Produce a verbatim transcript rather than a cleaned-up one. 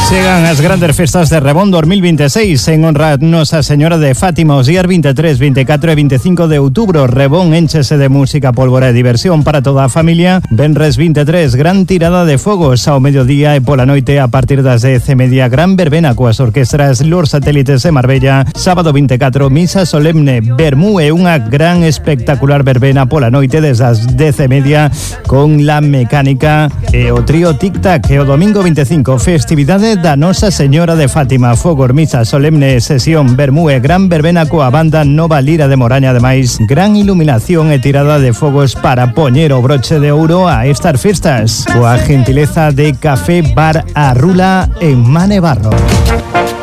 Chegan as grandes festas de Rebón dos mil veintiséis en honra a Nosa Señora de Fátima. Os días veintitrés, veinticuatro e veinticinco de outubro, Rebón énchese de música, pólvora e diversión para toda a familia. Venres veintitrés, gran tirada de fogos ao mediodía e pola noite a partir das dez e media, gran verbena coas orquestras Los Satélites de Marbella. Sábado veinticuatro, misa solemne, vermú e unha gran espectacular verbena pola noite desde as dez e media con La Mecánica e o trío Tic Tac. E o domingo veinticinco, festividade da Nosa Señora de Fátima, fogos, misa solemne, sesión, vermú e gran verbena coa banda Nova Lira de Moraña. Ademais, gran iluminación e tirada de fogos para poñer o broche de ouro a estas festas, coa gentileza de Café Bar Arrula en Manebarro.